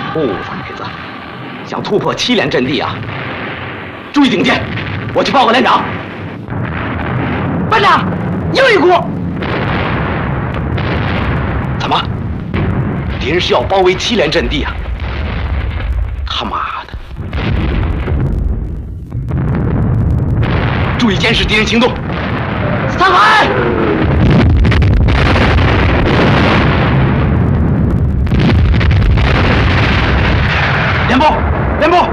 兔崽子，想突破7连阵地啊！注意顶尖，我去报告连长。班长，又一股！怎么？敌人是要包围7连阵地啊！他妈的！注意监视敌人行动。散开！连部，连部！